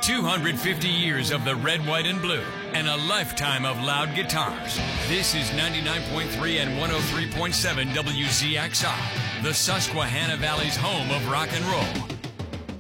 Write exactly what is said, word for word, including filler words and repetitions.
two hundred fifty years of the red, white, and blue, and a lifetime of loud guitars. This is ninety-nine point three and one oh three point seven W Z X R, the Susquehanna Valley's home of rock and roll.